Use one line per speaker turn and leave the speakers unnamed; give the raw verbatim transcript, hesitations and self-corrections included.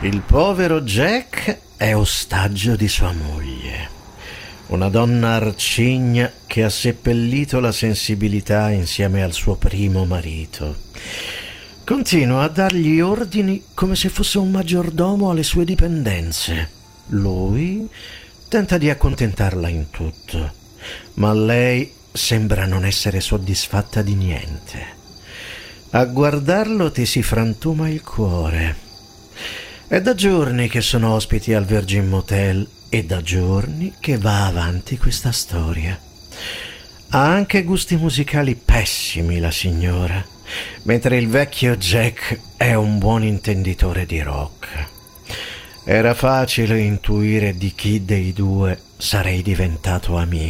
Il povero Jack è ostaggio di sua moglie, una donna arcigna che ha seppellito la sensibilità insieme al suo primo marito. Continua a dargli ordini come se fosse un maggiordomo alle sue dipendenze. Lui tenta di accontentarla in tutto, ma lei sembra non essere soddisfatta di niente. A guardarlo ti si frantuma il cuore. È da giorni che sono ospiti al Virgin Motel e da giorni che va avanti questa storia. Ha anche gusti musicali pessimi la signora, mentre il vecchio Jack è un buon intenditore di rock. Era facile intuire di chi dei due sarei diventato amico.